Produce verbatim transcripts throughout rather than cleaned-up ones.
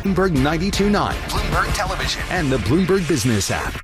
Bloomberg ninety-two point nine, Bloomberg Television, and the Bloomberg Business app.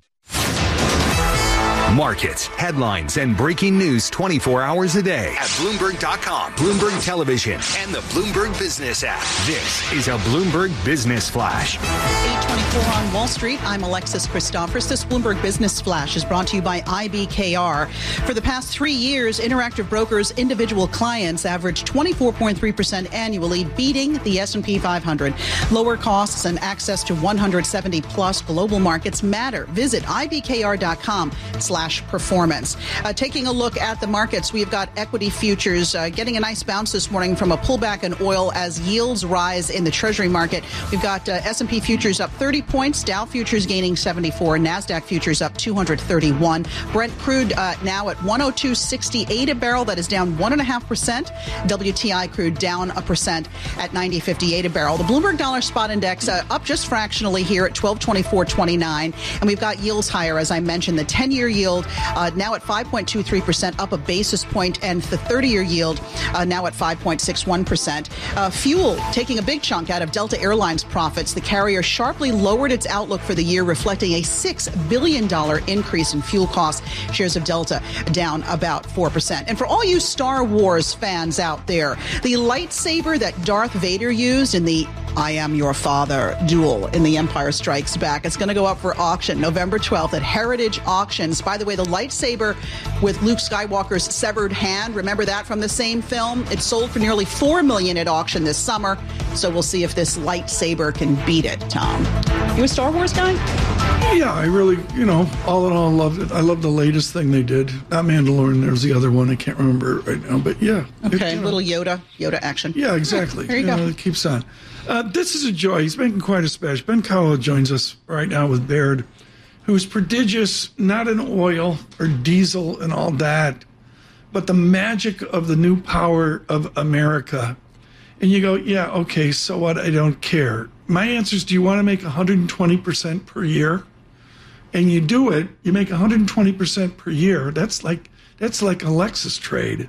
Markets, headlines, and breaking news twenty-four hours a day at Bloomberg dot com, Bloomberg Television, and the Bloomberg Business app. This is a Bloomberg Business Flash. eight twenty-four on Wall Street. I'm Alexis Christophers. This Bloomberg Business Flash is brought to you by I B K R. For the past three years, Interactive Brokers' individual clients averaged twenty-four point three percent annually, beating the S and P five hundred. Lower costs and access to one hundred seventy plus global markets matter. Visit I B K R dot com slash performance. Uh, taking a look at the markets, we've got equity futures uh, getting a nice bounce this morning from a pullback in oil as yields rise in the Treasury market. We've got uh, S and P futures up thirty points, Dow futures gaining seventy-four, NASDAQ futures up two hundred thirty-one. Brent crude uh, now at one oh two sixty-eight a barrel. That is down one point five percent. W T I crude down a percent at ninety fifty-eight a barrel. The Bloomberg Dollar Spot Index uh, up just fractionally here at twelve twenty-four twenty-nine. And we've got yields higher, as I mentioned. The ten-year yield uh, now at five point two three percent, up a basis point, and the thirty-year yield uh, now at five point six one percent. Uh, fuel taking a big chunk out of Delta Airlines profits. The carrier sharply lowered its outlook for the year, reflecting a six billion dollars increase in fuel costs. Shares of Delta down about four percent. And for all you Star Wars fans out there, the lightsaber that Darth Vader used in the I Am Your Father duel in The Empire Strikes Back, it's going to go up for auction November twelfth at Heritage Auctions. By the way, the lightsaber with Luke Skywalker's severed hand, remember that from the same film? It sold for nearly four million dollars at auction this summer. So we'll see if this lightsaber can beat it, Tom. You a Star Wars guy? Yeah, I really, you know, all in all, loved it. I love the latest thing they did. Not Mandalorian, there's the other one. I can't remember it right now, but yeah. Okay, it, you little know, Yoda, Yoda action. Yeah, exactly. There you, you go. Know, it keeps on. Uh, this is a joy. He's making quite a splash. Ben Cowell joins us right now with Baird, who's prodigious, not in oil or diesel and all that, but the magic of the new power of America. And you go, yeah, okay, so what? I don't care. My answer is, do you want to make one hundred twenty percent per year? And you do it, you make one hundred twenty percent per year. That's like that's like a Lexus trade.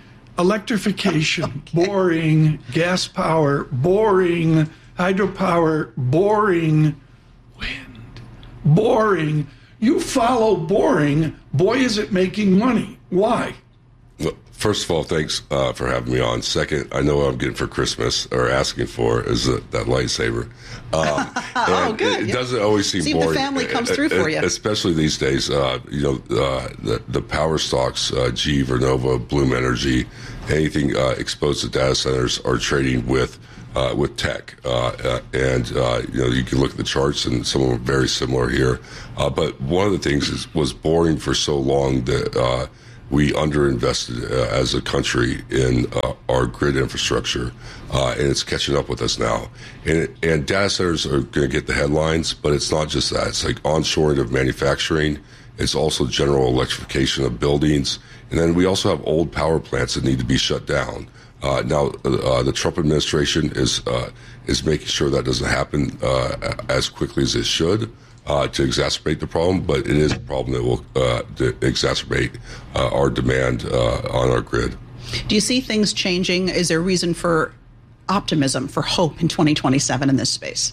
Electrification, okay. Boring, gas power, boring, hydropower, boring, wind, boring. You follow boring, boy, is it making money. Why? Well, first of all, thanks uh, for having me on. Second, I know what I'm getting for Christmas, or asking for, is a, that lightsaber. Um, oh, good. It, it yeah. doesn't always seem See boring. See if the family comes through for you. Especially these days, uh, you know, uh, the, the power stocks, uh, G, Vernova, Bloom Energy, anything uh, exposed to data centers are trading with uh, with tech. Uh, uh, and, uh, you know, you can look at the charts, and some of them are very similar here. Uh, but one of the things is, was boring for so long that uh, we underinvested uh, as a country in uh, our grid infrastructure, uh, and it's catching up with us now. And, and data centers are going to get the headlines, but it's not just that. It's like onshoring of manufacturing. It's also general electrification of buildings. And then we also have old power plants that need to be shut down. Uh, now, uh, the Trump administration is uh, is making sure that doesn't happen uh, as quickly as it should. Uh, to exacerbate the problem, but it is a problem that will uh, to exacerbate uh, our demand uh, on our grid. Do you see things changing? Is there a reason for optimism, for hope in twenty twenty-seven in this space?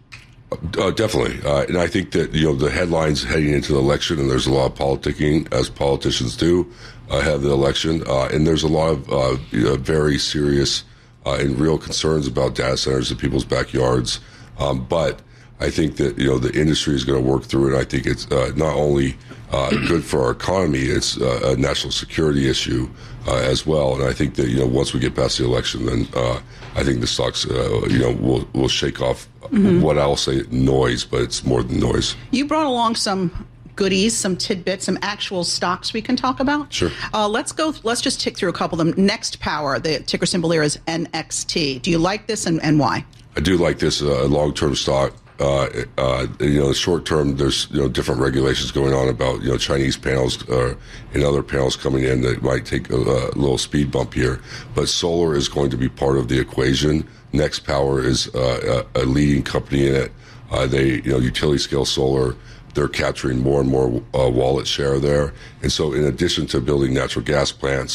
Uh, definitely. Uh, and I think that, you know, the headlines heading into the election, and there's a lot of politicking, as politicians do, ahead of the election, uh, and there's a lot of uh, you know, very serious uh, and real concerns about data centers in people's backyards. Um, but I think that, you know, the industry is going to work through it. I think it's uh, not only uh, good for our economy, it's uh, a national security issue uh, as well. And I think that, you know, once we get past the election, then uh, I think the stocks, uh, you know, will will shake off mm-hmm. what I'll say noise, but it's more than noise. You brought along some goodies, some tidbits, some actual stocks we can talk about. Sure. Uh, let's go. Let's just tick through a couple of them. Next Power, the ticker symbol here is N X T. Do you like this, and, and why? I do like this uh, long-term stock. Uh, uh, you know, short term, there's, you know, different regulations going on about, you know, Chinese panels uh, and other panels coming in that might take a, a little speed bump here. But solar is going to be part of the equation. Next Power is uh, a, a leading company in it. Uh, they, you know, utility scale solar, they're capturing more and more uh, wallet share there. And so in addition to building natural gas plants,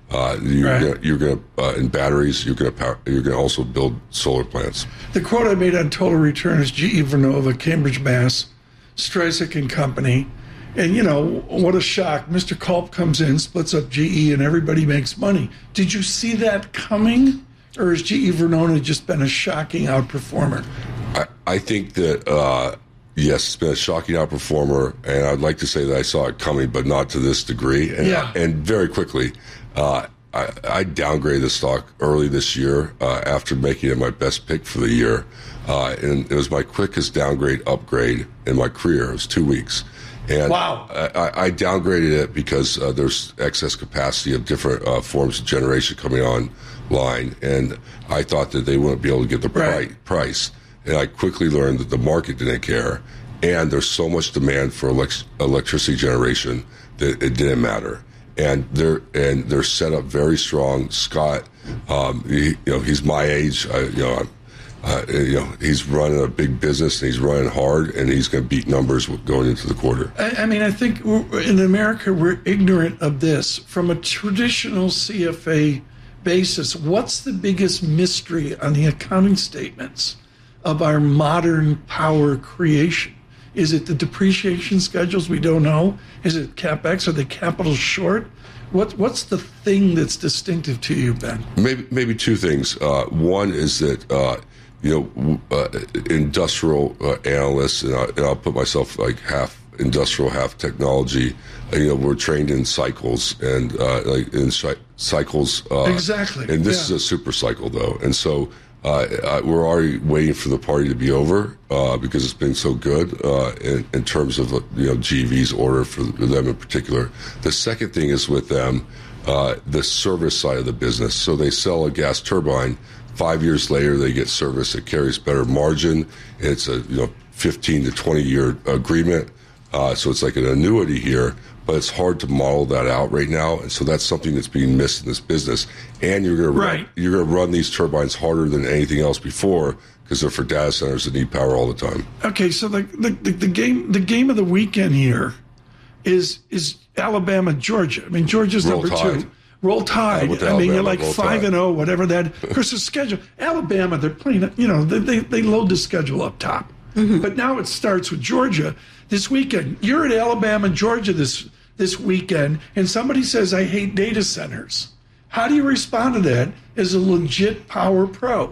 Uh, you're Right. gonna, you're going to uh, in batteries. You're going to you're going to also build solar plants. The quote I made on Total Return is G E Vernova, Cambridge, Mass, Streisand and Company. And, you know, what a shock. Mister Culp comes in, splits up G E, and everybody makes money. Did you see that coming? Or has G E Vernova just been a shocking outperformer? I, I think that, uh, yes, it's been a shocking outperformer, and I'd like to say that I saw it coming, but not to this degree. And, Yeah. and very quickly, uh, I, I downgraded the stock early this year uh, after making it my best pick for the year. Uh, and it was my quickest downgrade upgrade in my career. It was two weeks. And Wow. I, I downgraded it because uh, there's excess capacity of different uh, forms of generation coming online, and I thought that they wouldn't be able to get the Right. pri- price. And I quickly learned that the market didn't care, and there's so much demand for elect- electricity generation that it didn't matter. And they're and they're set up very strong. Scott, um, he, you know, he's my age. I, you know, I'm, Uh, you know, he's running a big business and he's running hard, and he's going to beat numbers going into the quarter. I, I mean, I think we're, in America, we're ignorant of this. From a traditional C F A basis, what's the biggest mystery on the accounting statements of our modern power creation? Is it the depreciation schedules we don't know? Is it CapEx? Are they capital short? What, what's the thing that's distinctive to you, Ben? Maybe maybe two things. Uh, one is that uh, you know uh, industrial uh, analysts, and, I, and I'll put myself like half industrial, half technology. Uh, you know, we're trained in cycles and uh, like in cy- cycles. Uh, Exactly, And this yeah. is a super cycle, though, and so. Uh, I, we're already waiting for the party to be over uh, because it's been so good uh, in, in terms of you know G V's order for them in particular. The second thing is with them, uh, the service side of the business. So they sell a gas turbine. Five years later, they get service that carries better margin. It's a you know fifteen to twenty year agreement. Uh, so it's like an annuity here, but it's hard to model that out right now, and so that's something that's being missed in this business. And you're going Right. to you're going to run these turbines harder than anything else before because they're for data centers that need power all the time. Okay, so the, the, the, the game the game of the weekend here is is Alabama Georgia. I mean Georgia's Roll number Tide. two. Roll Tide. Uh, with I mean you're Alabama, like Roll five Tide. and oh, whatever that. Of course, the schedule. Alabama, they're playing. You know, they they, they load the schedule up top. Mm-hmm. But now it starts with Georgia this weekend. You're at Alabama, Georgia this this weekend, and somebody says I hate data centers. How do you respond to that as a legit power pro?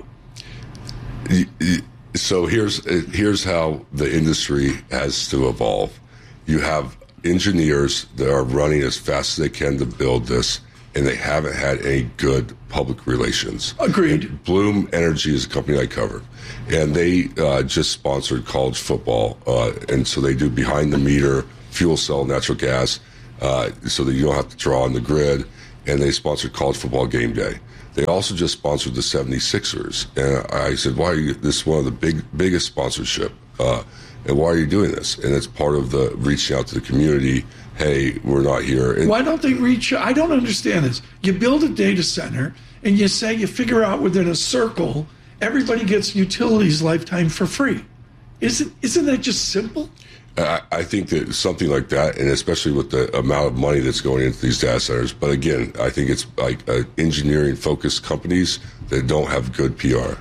So here's here's how the industry has to evolve. You have engineers that are running as fast as they can to build this, and they haven't had any good public relations. Agreed. And Bloom Energy is a company I cover, and they uh, just sponsored college football, uh, and so they do behind the meter fuel cell natural gas, uh, so that you don't have to draw on the grid, and they sponsored college football game day. They also just sponsored the seventy-sixers, and I said, "Why are you? This is one of the big biggest sponsorship, uh, and why are you doing this?" And it's part of the reaching out to the community. Hey, we're not here. And Why don't they reach? I don't understand this. You build a data center and you say you figure out within a circle, everybody gets utilities lifetime for free. Isn't isn't that just simple? I, I think that something like that, and especially with the amount of money that's going into these data centers. But again, I think it's like uh, engineering-focused companies that don't have good P R.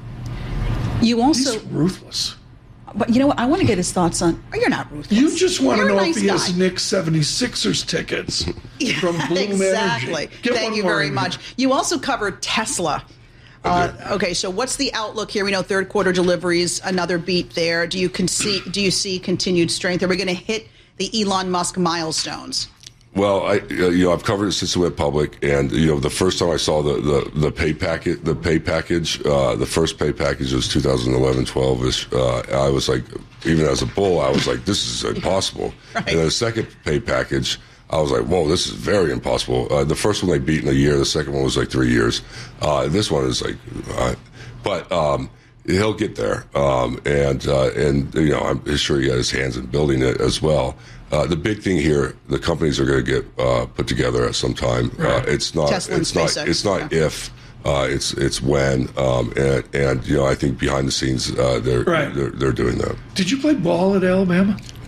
You also, He's ruthless. but you know what? I want to get his thoughts on. Oh, you're not ruthless. You just want You're to a know nice if he has guy. Knicks seventy-sixers tickets from Bloom Exactly. Energy. Get Thank one you more very in much. here. You also covered Tesla. Uh, okay, so what's the outlook here? We know third quarter deliveries, another beat there. Do you con- see, do you see continued strength? Are we going to hit the Elon Musk milestones? Well, I uh, you know I've covered it since it went public, and you know the first time I saw the the, the pay packet, the pay package, uh, the first pay package was two thousand eleven, twelve ish. Uh, I was like, even as a bull, I was like, this is impossible. Right. And then the second pay package, I was like, whoa, this is very impossible. Uh, the first one they beat in a year. The second one was like three years. Uh, this one is like, uh, but um, he'll get there. Um, and uh, and you know, I'm sure he had his hands in building it as well. Uh, the big thing here, the companies are going to get uh, put together at some time. Uh, it's not. Tesla and it's not. SpaceX, It's not yeah. if. Uh, it's it's when. Um, and and you know, I think behind the scenes, uh, they're, Right. they're they're doing that. Did you play ball at Alabama?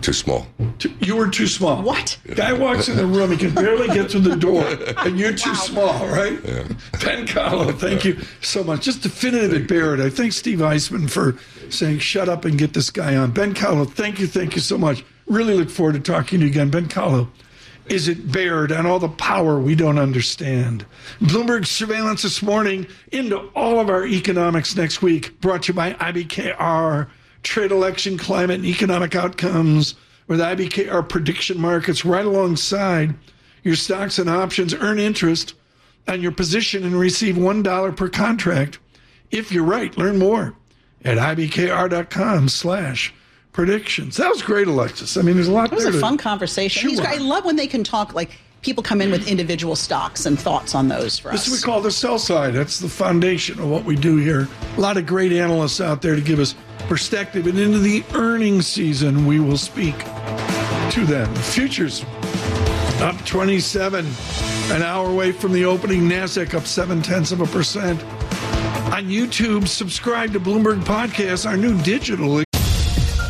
too small. You were too small. What? Guy walks in the room, he can barely get to the door, and you're too Wow. small, right? Yeah. Ben Kahlo, thank you so much. Just definitive at Barrett. I thank Steve Eisman for saying, shut up and get this guy on. Ben Kahlo, thank you, thank you so much. Really look forward to talking to you again. Ben Kahlo is at Baird and all the power we don't understand. Bloomberg Surveillance this morning into all of our economics next week, brought to you by I B K R, Trade, Election, Climate, and Economic Outcomes, with I B K R prediction markets right alongside your stocks and options. Earn interest on your position and receive one dollar per contract. If you're right, learn more at ibkr.com slash predictions. That was great, Alexis. I mean, there's a lot It was there a to fun conversation. chew He's great. I on. love when they can talk, like, people come in with individual stocks and thoughts on those for This us. is what we call the sell side. That's the foundation of what we do here. A lot of great analysts out there to give us perspective. And into the earnings season, we will speak to them. Futures up twenty-seven, an hour away from the opening. NASDAQ up seven tenths of a percent. On YouTube, subscribe to Bloomberg Podcast, our new digital